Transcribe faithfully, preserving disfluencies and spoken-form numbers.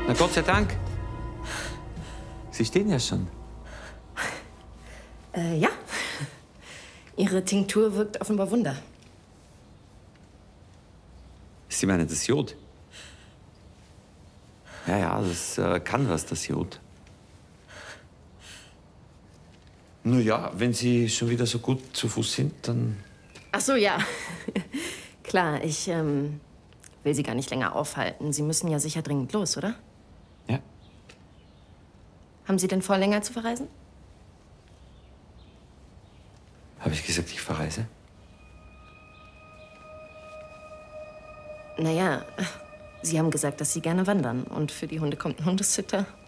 Na Gott sei Dank. Sie stehen ja schon. Äh, ja. Ihre Tinktur wirkt offenbar Wunder. Sie meinen das Jod? Ja, ja, das äh, kann was, das Jod. Nur ja, wenn Sie schon wieder so gut zu Fuß sind, dann... Ach so, ja. Klar, ich ähm, will Sie gar nicht länger aufhalten. Sie müssen ja sicher dringend los, oder? Ja. Haben Sie denn vor, länger zu verreisen? Habe ich gesagt, ich verreise? Naja, Sie haben gesagt, dass Sie gerne wandern. Und für die Hunde kommt ein Hundesitter.